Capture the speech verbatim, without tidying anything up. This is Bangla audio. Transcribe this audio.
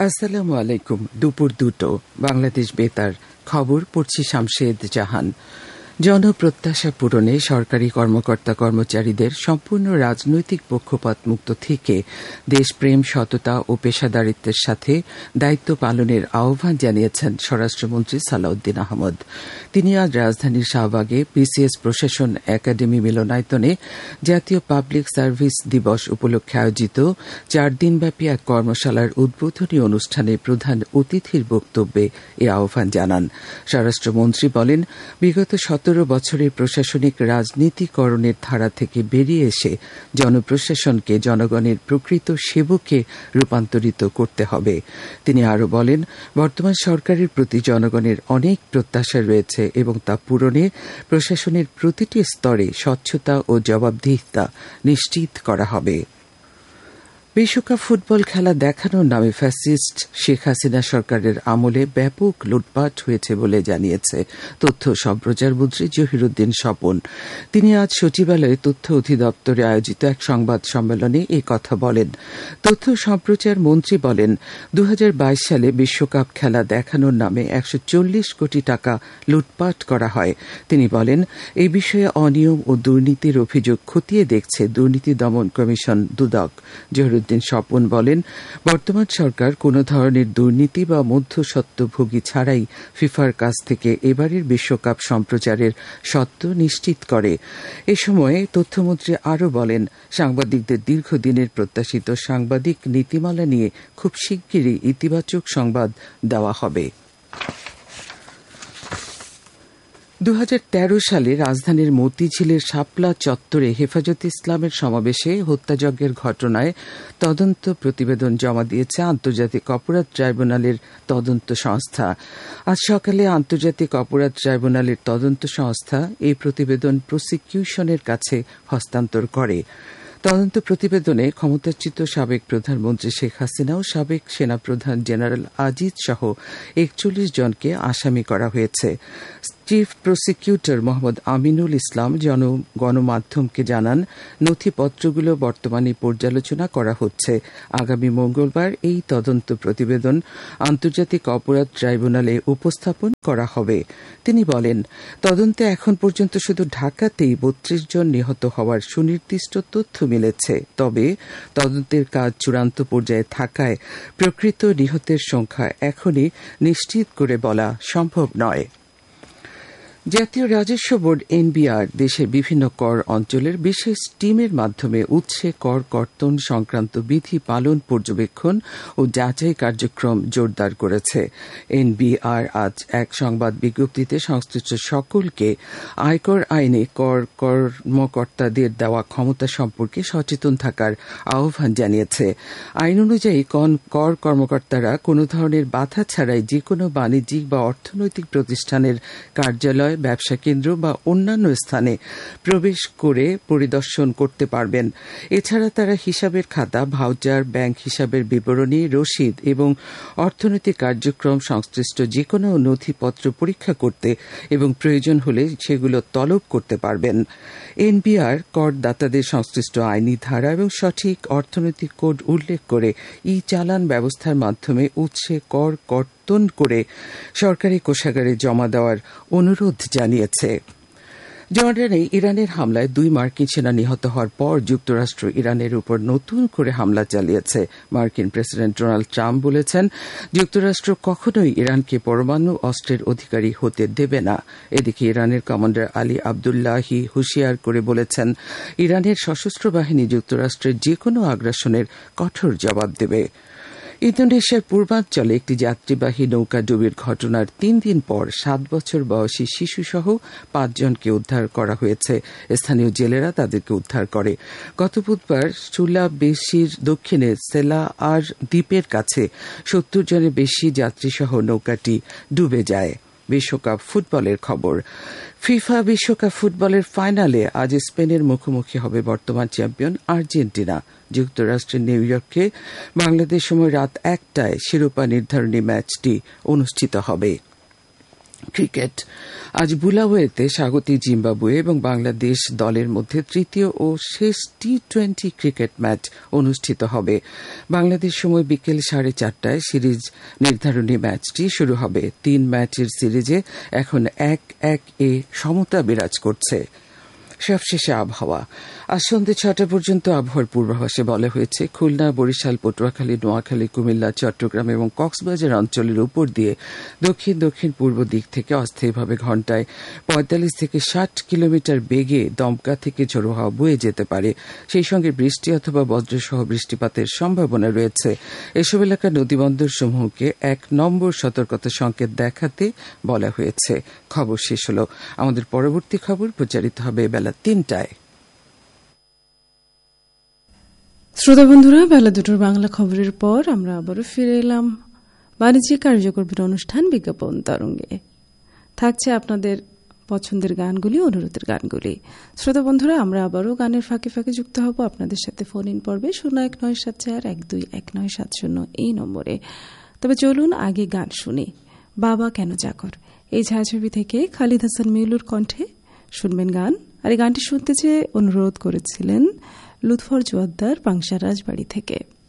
আসসালামু আলাইকুম। দুপুর দুটো বাংলাদেশ বেতার খবর পড়ছি শামশেদ জাহান। জনপ্রত্যাশা পূরণে সরকারি কর্মকর্তা কর্মচারীদের সম্পূর্ণ রাজনৈতিক পক্ষপাত মুক্ত থেকে দেশপ্রেম, সততা ও পেশাদারিত্বের সাথে দায়িত্ব পালনের আহ্বান জানিয়েছেন স্বরাষ্ট্রমন্ত্রী সালাউদ্দিন আহমদ। তিনি আজ রাজধানীর শাহবাগে বিসিএস প্রশাসন একাডেমি মিলনায়তনে জাতীয় পাবলিক সার্ভিস দিবস উপলক্ষে আয়োজিত চার দিনব্যাপী এক কর্মশালার উদ্বোধনী অনুষ্ঠানে প্রধান অতিথির বক্তব্যে এ আহ্বান জানান। স্বরাষ্ট্রমন্ত্রী বলেন, বিগত সতেরো বছরের প্রশাসনিক রাজনীতিকরণের ধারা থেকে বেরিয়ে এসে জনপ্রশাসনকে জনগণের প্রকৃত সেবকে রূপান্তরিত করতে হবে। তিনি আরও বলেন, বর্তমান সরকারের প্রতি জনগণের অনেক প্রত্যাশা রয়েছে এবং তা পূরণে প্রশাসনের প্রতিটি স্তরে স্বচ্ছতা ও জবাবদিহিতা নিশ্চিত করা হবে। বিশ্বকাপ ফুটবল খেলা দেখানোর নামে ফ্যাসিস্ট শেখ হাসিনা সরকারের আমলে ব্যাপক লুটপাট হয়েছে বলে জানিয়েছে তথ্য সম্প্রচার মন্ত্রী জহিরুদ্দিন স্বপন। তিনি আজ সচিবালয়ে তথ্য অধিদপ্তরে আয়োজিত এক সংবাদ সম্মেলনে এই কথা বলেন। তথ্য সম্প্রচার মন্ত্রী বলেন, দু হাজার বাইশ সালে বিশ্বকাপ খেলা দেখানোর নামে একশো চল্লিশ কোটি টাকা লুটপাট করা হয়। তিনি বলেন, এই বিষয়ে অনিয়ম ও দুর্নীতির অভিযোগ খতিয়ে দেখছে দুর্নীতি দমন কমিশন দুদক। জহিরুদ্দিন স্বপন বলেন, বর্তমান সরকার কোন ধরনের দুর্নীতি বা মধ্যস্বত্বভোগী ছাড়াই ফিফার কাছ থেকে এবারের বিশ্বকাপ সম্প্রচারের সত্ত্ব নিশ্চিত করে। এ সময়ে তথ্যমন্ত্রী আরও বলেন, সাংবাদিকদের দীর্ঘদিনের প্রত্যাশিত সাংবাদিক নীতিমালা নিয়ে খুব শিগগিরই ইতিবাচক সংবাদ দেওয়া হবে। দু হাজার তেরো সালে রাজধানীর মতিঝিলের শাপলা চত্বরে হেফাজতে ইসলামের সমাবেশে হত্যাযজ্ঞের ঘটনায় তদন্ত প্রতিবেদন জমা দিয়েছে আন্তর্জাতিক অপরাধ ট্রাইব্যুনালের তদন্ত সংস্থা। আজ সকালে আন্তর্জাতিক অপরাধ ট্রাইব্যুনালের তদন্ত সংস্থা এই প্রতিবেদন প্রসিকিউশনের কাছে হস্তান্তর করে। তদন্ত প্রতিবেদনে ক্ষমতাচ্যুত সাবেক প্রধানমন্ত্রী শেখ হাসিনা ও সাবেক সেনাপ্রধান জেনারেল আজিজ সহ একচল্লিশ জনকে আসামি করা হয়েছে। চিফ প্রসিকিউটর মোহাম্মদ আমিনুল ইসলাম জন গণমাধ্যমকে জানান, নথিপত্রগুলো বর্তমানে পর্যালোচনা করা হচ্ছে। আগামী মঙ্গলবার এই তদন্ত প্রতিবেদন আন্তর্জাতিক অপরাধ ট্রাইব্যুনালে উপস্থাপন করা হবে। তিনি বলেন, তদন্তে এখন পর্যন্ত শুধু ঢাকাতেই বত্রিশ জন নিহত হওয়ার সুনির্দিষ্ট তথ্য মিলেছে। তবে তদন্তের কাজ চূড়ান্ত পর্যায়ে থাকায় প্রকৃত নিহতের সংখ্যা এখনই নিশ্চিত করে বলা সম্ভব নয়। জাতীয় রাজস্ব বোর্ড এনবিআর দেশের বিভিন্ন কর অঞ্চলের বিশেষ টিমের মাধ্যমে উৎসে কর কর্তন সংক্রান্ত বিধি পালন পর্যবেক্ষণ ও যাচাই কার্যক্রম জোরদার করেছে। এনবিআর আজ এক সংবাদ বিজ্ঞপ্তিতে সংশ্লিষ্ট সকলকে আয়কর আইনে কর কর্মকর্তাদের দেওয়া ক্ষমতা সম্পর্কে সচেতন থাকার আহ্বান জানিয়েছে। আইন অনুযায়ী কর কর্মকর্তারা কোনো ধরনের বাধা ছাড়াই যে কোনো বাণিজ্যিক বা অর্থনৈতিক প্রতিষ্ঠানের কার্যালয়, ব্যবসা কেন্দ্র বা অন্যান্য স্থানে প্রবেশ করে পরিদর্শন করতে পারবেন। এছাড়া তারা হিসাবের খাতা, ভাউচার, ব্যাংক হিসাবের বিবরণী, রসিদ এবং অর্থনৈতিক কার্যক্রম সংশ্লিষ্ট যে কোনো নথিপত্র পরীক্ষা করতে এবং প্রয়োজন হলে সেগুলো তলব করতে পারবেন। এনবিআর করদাতাদের সংশ্লিষ্ট আইনি ধারা এবং সঠিক অর্থনৈতিক কোড উল্লেখ করে ই চালান ব্যবস্থার মাধ্যমে উৎসে কর কর্তন করে সরকারি কোষাগারে জমা দেওয়ার অনুরোধ জানিয়েছে। জর্ডানে ইরানের হামলায় দুই মার্কিন সেনা নিহত হওয়ার পর যুক্তরাষ্ট্র ইরানের উপর নতুন করে হামলা চালিয়েছে। মার্কিন প্রেসিডেন্ট ডোনাল্ড ট্রাম্প বলেছেন, যুক্তরাষ্ট্র কখনোই ইরানকে পরমাণু অস্ত্রের অধিকারী হতে দেবে না। এদিকে ইরানের কমান্ডার আলী আবদুল্লাহি হুঁশিয়ার করে বলেছেন, ইরানের সশস্ত্র বাহিনী যুক্তরাষ্ট্রের যে কোনো আগ্রাসনের কঠোর জবাব দেবে। ইন্দোনেশিয়ার পূর্বাঞ্চলে একটি যাত্রীবাহী নৌকা ডুবির ঘটনার তিন দিন পর সাত বছর বয়সী শিশুসহ পাঁচজনকে উদ্ধার করা হয়েছে। স্থানীয় জেলেরা তাদেরকে উদ্ধার করে। গত বুধবার সুলাবেসির দক্ষিণে সেলা আর দ্বীপের কাছে সত্তর জনের বেশি যাত্রীসহ নৌকাটি ডুবে যায়। বিশ্বকাপ ফুটবলের খবর। ফিফা বিশ্বকাপ ফুটবলের ফাইনালে আজ স্পেনের মুখোমুখি হবে বর্তমান চ্যাম্পিয়ন আর্জেন্টিনা। যুক্তরাষ্ট্রের নিউ ইয়র্কে বাংলাদেশ সময় রাত একটায় শিরোপা নির্ধারণী ম্যাচটি অনুষ্ঠিত হবে। ক্রিকেট। আজ বুলাওয়েতে স্বাগতিক জিম্বাবুয়ে এবং বাংলাদেশ দলের মধ্যে তৃতীয় ও শেষ টি টোয়েন্টি ক্রিকেট ম্যাচ অনুষ্ঠিত হবে। বাংলাদেশ সময় বিকেল সাড়ে চারটায় সিরিজ নির্ধারণী ম্যাচটি শুরু হবে। তিন ম্যাচের সিরিজে এখন এক এক এ সমতা বিরাজ করছে। সবশেষে আবহাওয়া। আজ সন্ধ্যে ছটা পর্যন্ত আবহাওয়ার পূর্বাভাসে বলা হয়েছে, খুলনা, বরিশাল, পটুয়াখালী, নোয়াখালী, কুমিল্লা, চট্টগ্রাম এবং কক্সবাজার অঞ্চলের উপর দিয়ে দক্ষিণ দক্ষিণ পূর্ব দিক থেকে অস্থায়ীভাবে ঘণ্টায় পঁয়তাল্লিশ থেকে ষাট কিলোমিটার বেগে দমকা থেকে ঝোড়ো হাওয়া বয়ে যেতে পারে। সেই সঙ্গে বৃষ্টি অথবা বজ্রসহ বৃষ্টিপাতের সম্ভাবনা রয়েছে। এসব এলাকার নদীবন্দর সমূহকে এক নম্বর সতর্কতা সংকেত দেখাতে বলা হয়েছে। খবর শেষ হল। আমাদের পরবর্তী খবর প্রচারিত হবে বেলা তিনটায়। শ্রোতা বন্ধুরা, বেলা দুটোর বাংলা খবরের পর আমরা আবারও ফিরে এলাম বাণিজ্যিক কার্যকরীর অনুষ্ঠান বিজ্ঞাপন তরঙ্গে। থাকছে আপনাদের পছন্দের গানগুলি, অনুরোধের গানগুলি। শ্রোতা বন্ধুরা, আমরা আবারও গানের ফাঁকে ফাঁকে যুক্ত হব আপনাদের সাথে ফোন ইন পর্বে শূন্য এক নয় সাত চার এক দুই এক নয় সাত শূন্য এই নম্বরে। তবে চলুন আগে গান শুনি। বাবা কেন চাকর এই ছায়াছবি থেকে খালিদ হাসান মিউলুর কণ্ঠে শুনবেন গান। আর এই গানটি শুনতে চেয়ে অনুরোধ করেছিলেন লুৎফর জোয়াদ্দার পাংশা রাজবাড়ি থেকে।